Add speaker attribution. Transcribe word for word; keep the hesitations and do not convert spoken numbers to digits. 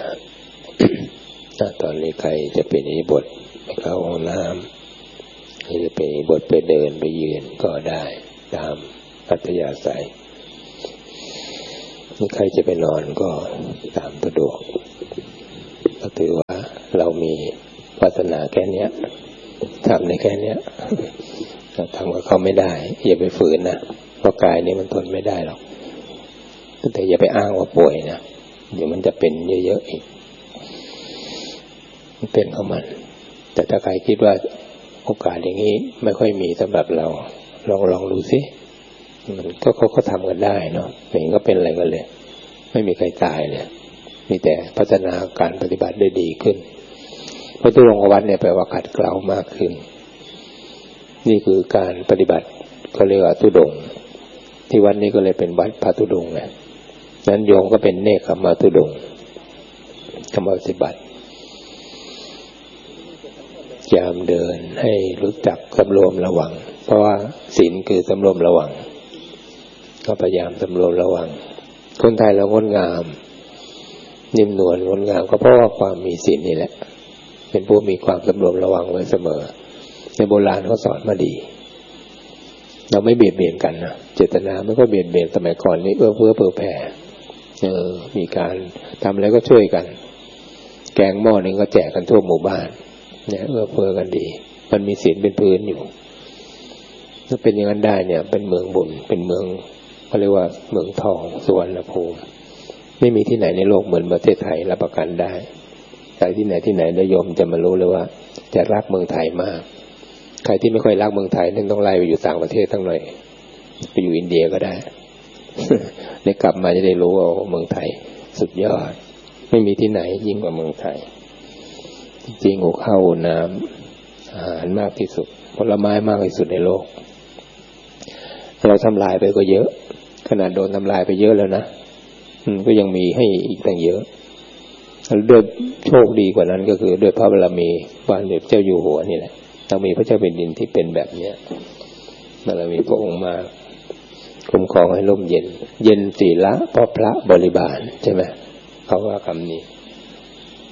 Speaker 1: ถ้าตอนนี้ใครจะเป็นอิริยาบถไปเข้าห้องน้ำหรือจะเป็นอิริยาบถไปเดินไปยืนก็ได้ตามอัธยาศัยนี่ใครจะไปนอนก็ตามสะดวกก็ถือว่าเรามีวาสนาแค่นี้ทำในแค่นี้ทำกับเขาไม่ได้อย่าไปฝืนนะเพราะกายนี้มันทนไม่ได้หรอกแต่อย่าไปอ้างว่าป่วยนะเดี๋ยวมันจะเป็นเยอะๆอีกมันเป็นของมันแต่ถ้าใครคิดว่าโอกาสอย่างนี้ไม่ค่อยมีสำหรับเราลองลองดูสิมันก็เขาเขาทำกันได้เนาะเองก็เป็นอะไรกันเลยไม่มีใครตายเลยมีแต่พัฒนาการปฏิบัติได้ดีขึ้นพระตุรงควัตเนี่ยแปลว่าขัดเกลามากขึ้นนี่คือการปฏิบัติเขาเรียกว่าตุดงค์ที่วัดนี้ก็เลยเป็นวัดพระตุดงค์ไงนั้นโยมก็เป็นเนกขมาตุดงค์ธรรมปฏิบัติยามเดินให้รู้จักสำรวมระวังเพราะว่าศีลคือสำรวมระวังก็พยายามสำรวมระวังคนไทยเรางดงามนิ่มนวลงดงามก็เพราะว่าความมีศีลนี่แหละเป็นผู้มีความสำรวมระวังไว้เสมอในโบราณเขาสอนมาดีเราไม่เบียดเบียนกันนะเจตนาไม่ก็เบียดเบียนสมัยก่อนนี่เอื้อเฟื้อเผื่อแผ่เออมีการทำอะไรก็ช่วยกันแกงหม้อนึงก็แจกกันทั่วหมู่บ้านเนี่ยเอื้อเฟื้อกันดีมันมีศีลเป็นพื้นอยู่ถ้าเป็นอย่างนั้นได้เนี่ยเป็นเมืองบุญเป็นเมืองเขาเรียกว่าเมืองทองสุวรรณภูมิไม่มีที่ไหนในโลกเหมือนประเทศไทยรับประกันได้ใครที่ไหนที่ไหนโยมจะมารู้เลยว่าจะรักเมืองไทยมากใครที่ไม่ค่อยรักเมืองไทยนั่นต้องไล่ไปอยู่ต่างประเทศทั้งหน่อยไปอยู่อินเดียก็ได้ ได้กลับมาจะได้รู้ว่าเมืองไทยสุดยอดไม่มีที่ไหนยิ่งกว่าเมืองไทยจริงๆหัวข้าวน้ำอาหารมากที่สุดผลไม้มากที่สุดในโลกเราทำลายไปก็เยอะขนาดโดนทำลายไปเยอะแล้วนะก็ยังมีให้อีกตั้งเยอะด้วยโชคดีกว่านั้นก็คือด้วยพระบารมีบารมีเจ้าอยู่หัวนี่แหละเรามีพระเจ้าแผ่นดินที่เป็นแบบนี้บารมีพระองค์มาคุ้มครองให้ร่มเย็นเย็นศีละเพราะพระบริบาลใช่ไหมเขาว่าคำนี้